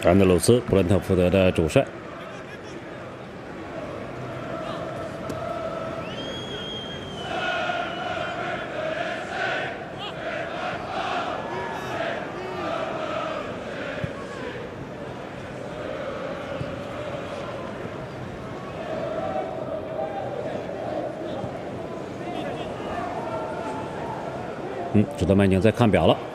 安德鲁斯·布伦特福德的主帅。指导员已经在看表了。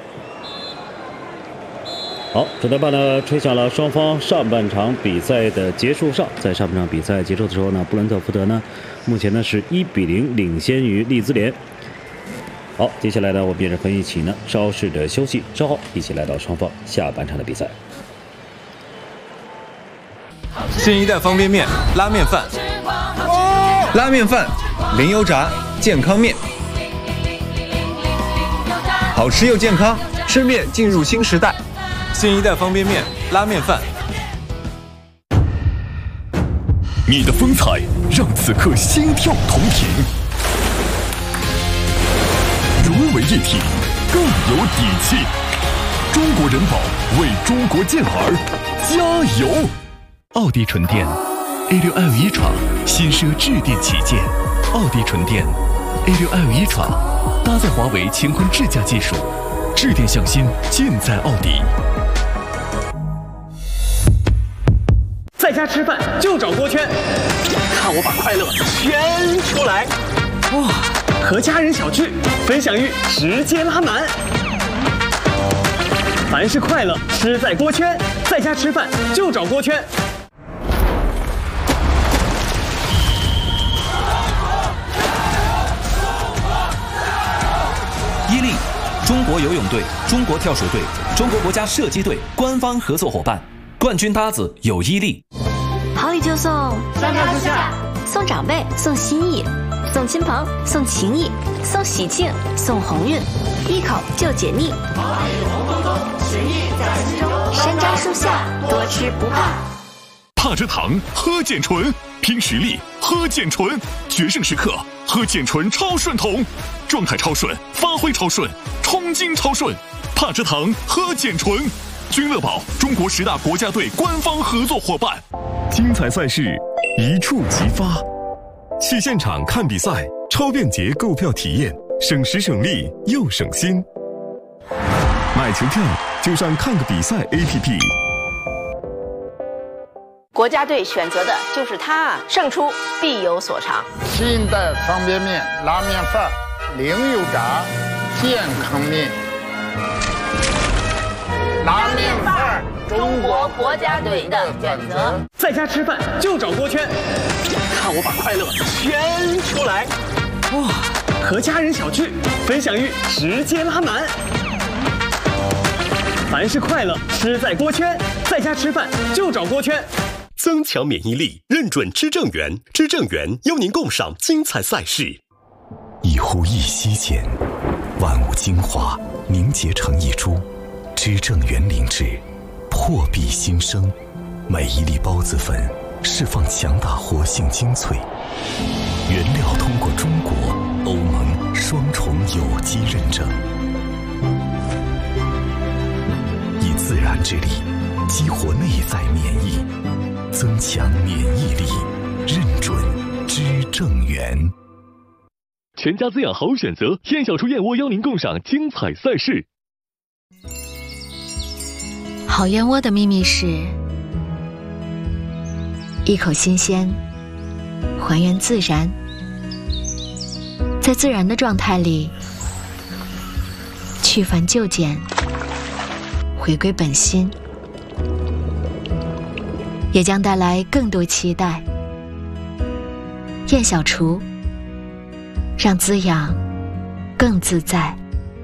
好，指导棒呢吹响了双方上半场比赛的结束哨。在上半场比赛结束的时候呢，布伦特福德呢目前呢是1比0领先于利兹联。好，接下来呢我们也是和一起呢稍事的休息，稍后一起来到双方下半场的比赛。 新一代方便面拉面饭， 拉面饭零油炸健康面。好吃又健康，吃面进入新时代。 新一代方便面拉面饭。 你的风采让此刻心跳同频，融为一体，更有底气。中国人保为中国健儿加油！奥迪纯电 A6L e-tron 新奢智电旗舰，奥迪纯电 A6L e-tron 搭载华为乾坤智驾技术，智电向心尽在奥迪。 在家吃饭就找锅圈，看我把快乐圈出来！哇，和家人小聚，分享欲直接拉满。凡是快乐，吃在锅圈。在家吃饭就找锅圈。 伊利，中国游泳队、中国跳水队、中国国家射击队官方合作伙伴，冠军搭子有伊利。 好礼就送 3票之下， 送长辈，送心意，送亲朋，送情谊，送喜庆，送鸿运，一口就解腻。 好礼红彤彤，情谊在心中。 山楂树下，多吃不怕。 帕蔗糖喝健醇，拼实力喝健醇，决胜时刻喝健醇超顺桶，状态超顺，发挥超顺，冲劲超顺。帕蔗糖喝健醇，君乐宝中国10大国家队官方合作伙伴。精彩赛事一触即发，去现场看比赛，超便捷购票体验，省时省力又省心。买球票就上看个比赛 APP。 国家队选择的就是它，胜出必有所长。 新一代方便面拉面饭，零油炸健康面。拉面饭， 中国国家队的选择。 在家吃饭就找锅圈，看我把快乐圈出来！哇，和家人小聚，分享欲直接拉满。凡是快乐，吃在锅圈。在家吃饭就找锅圈。 增强免疫力，认准知正源，知正源邀您共赏精彩赛事。 一呼一吸间，万物精华凝结成一株，知正源灵芝破壁新生，每一粒孢子粉释放强大活性精粹，原料通过中国、欧盟双重有机认证，以自然之力激活内在免疫，增强免疫力，认准知正源。 全家滋养好选择，燕小厨燕窝邀您共赏精彩赛事。 好燕窝的秘密是一口新鲜，还原自然，在自然的状态里去繁就简，回归本心，也将带来更多期待。燕小厨，让滋养更自在。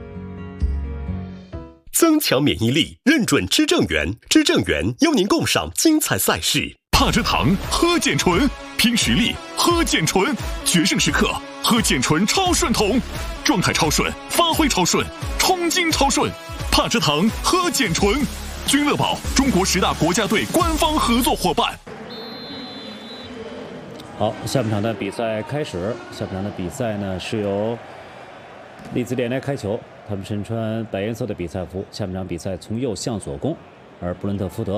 增强免疫力，认准知正源，知正源邀您共赏精彩赛事。 帕蔗糖喝健醇，拼实力喝健醇，决胜时刻喝健醇超顺桶，状态超顺，发挥超顺，冲劲超顺。帕蔗糖喝健醇，君乐宝中国10大国家队官方合作伙伴。 好，下半场的比赛开始。下半场的比赛呢是由利兹联来开球，他们身穿白颜色的比赛服。下半场比赛从右向左攻，而布伦特福德